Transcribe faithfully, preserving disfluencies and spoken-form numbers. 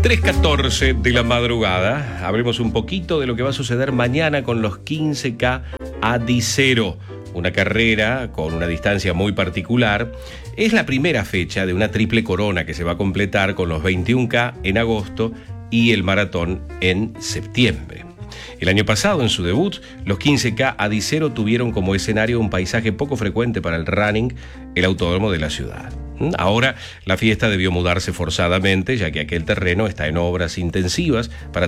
tres catorce de la madrugada. Hablemos un poquito de lo que va a suceder mañana con los quince K Adicero. Una carrera con una distancia muy particular. Es la primera fecha de una triple corona que se va a completar con los veintiún K en agosto y el maratón en septiembre. El año pasado, en su debut, los quince K Adicero tuvieron como escenario un paisaje poco frecuente para el running, el autódromo de la ciudad. Ahora, la fiesta debió mudarse forzadamente, ya que aquel terreno está en obras intensivas para